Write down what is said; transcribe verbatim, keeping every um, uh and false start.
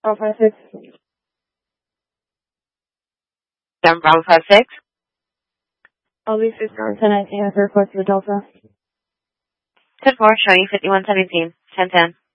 Bravo five six. Seven Bravo five six. I'll be six ten nineteen as a request to the Delta. ten four, showing fifty-one seventeen. ten ten.